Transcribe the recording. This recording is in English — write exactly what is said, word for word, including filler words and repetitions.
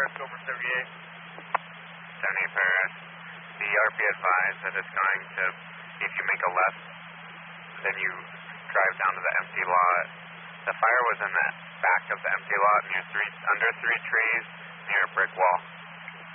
Paris over seventy-eight. seventy-eight Paris. The R P advised that it's going to, if you make a left, then you drive down to the empty lot. The fire was in the back of the empty lot near three, under three trees near a brick wall.